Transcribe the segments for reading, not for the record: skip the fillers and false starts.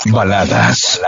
Baladas.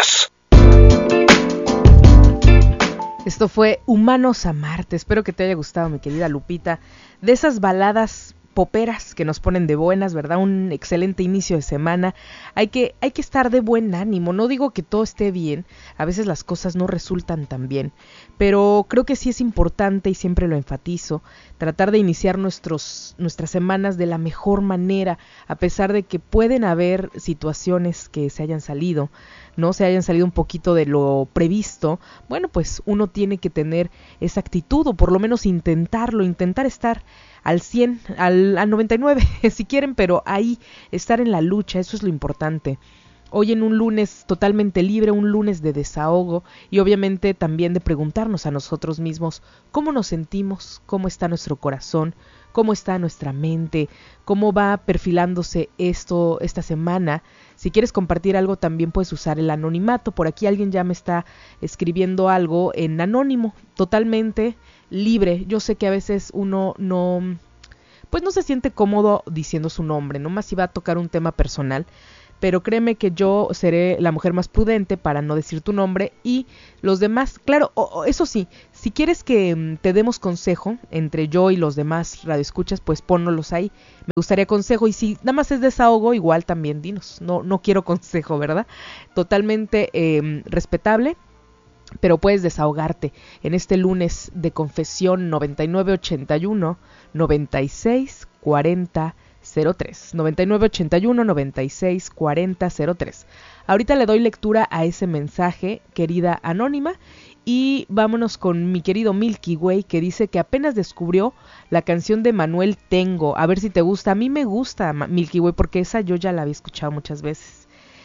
Esto fue Humanos a Marte. Espero que te haya gustado, mi querida Lupita. De esas baladas poperas que nos ponen de buenas, ¿verdad? Un excelente inicio de semana. Hay que estar de buen ánimo. No digo que todo esté bien. A veces las cosas no resultan tan bien. Pero creo que sí es importante, y siempre lo enfatizo, tratar de iniciar nuestras semanas de la mejor manera, a pesar de que pueden haber situaciones que se hayan salido un poquito de lo previsto. Bueno, pues uno tiene que tener esa actitud, o por lo menos intentar estar al 100, al 99, si quieren, pero ahí, estar en la lucha, eso es lo importante. Hoy en un lunes totalmente libre, un lunes de desahogo, y obviamente también de preguntarnos a nosotros mismos cómo nos sentimos, cómo está nuestro corazón, cómo está nuestra mente, cómo va perfilándose esta semana. Si quieres compartir algo, también puedes usar el anonimato. Por aquí alguien ya me está escribiendo algo en anónimo, totalmente libre. Yo sé que a veces uno no se siente cómodo diciendo su nombre, nomás si va a tocar un tema personal, pero créeme que yo seré la mujer más prudente para no decir tu nombre, y los demás, claro, eso sí, si quieres que te demos consejo entre yo y los demás radioescuchas, pues pónnolos ahí. Me gustaría consejo, y si nada más es desahogo, igual también dinos. No quiero consejo, ¿verdad? Totalmente respetable, pero puedes desahogarte en este lunes de confesión. 9981 96 40 03 9981 96 40 03. Ahorita le doy lectura a ese mensaje, querida anónima, y vámonos con mi querido Milky Way, que dice que apenas descubrió la canción de Manuel Tengo. A ver si te gusta. A mí me gusta, Milky Way, porque esa yo ya la había escuchado muchas veces.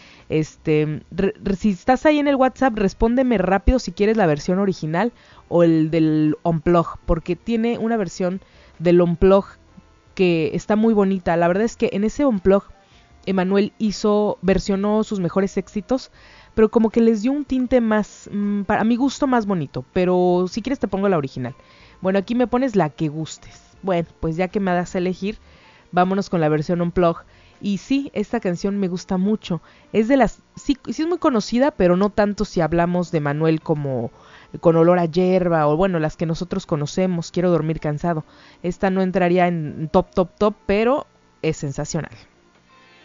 Si estás ahí en el WhatsApp, respóndeme rápido si quieres la versión original o el del Unplug, porque tiene una versión del Unplug que está muy bonita. La verdad es que en ese Unplug Emanuel versionó sus mejores éxitos, pero como que les dio un tinte más, para mi gusto, más bonito. Pero si quieres te pongo la original. Bueno, aquí me pones la que gustes. Bueno, pues ya que me das a elegir, vámonos con la versión Unplug. Y sí, esta canción me gusta mucho. Es de las... Sí es muy conocida, pero no tanto si hablamos de Manuel como Con olor a hierba, o bueno, las que nosotros conocemos, Quiero dormir cansado. Esta no entraría en top, pero es sensacional.